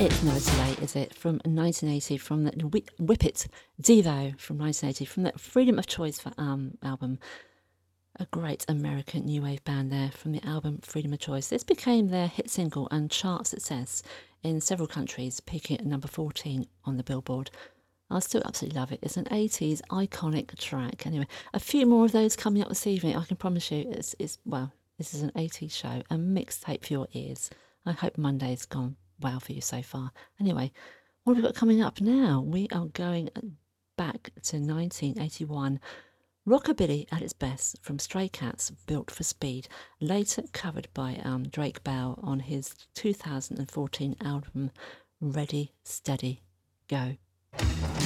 It's never too late, is it? From 1980, from the Whip It Devo from 1980, from the Freedom of Choice for album. A great American new wave band there from the album Freedom of Choice. This became their hit single and chart success in several countries, peaking at number 14 on the Billboard. I still absolutely love it. It's an 80s iconic track. Anyway, a few more of those coming up this evening. I can promise you well, this is an 80s show, a mixtape for your ears. I hope Monday's gone well for you so far. Anyway, what have we got coming up now? We are going back to 1981. Rockabilly at its best from Stray Cats, Built for Speed, later covered by Drake Bell on his 2014 album Ready, Steady, Go.